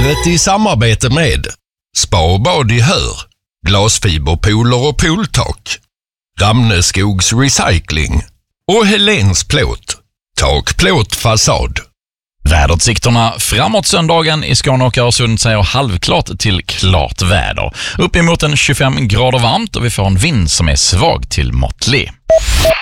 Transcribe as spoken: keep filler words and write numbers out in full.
livet i samarbete med Spa och bad i Hör, glasfiberpooler och pooltak, Ramneskogs Recycling och Helens Plåt, takplåt fasad. Väderutsikterna framåt söndagen i Skåne och Öresund säger halvklart till klart väder. Uppemot en tjugofem grader varmt och vi får en vind som är svag till måttlig.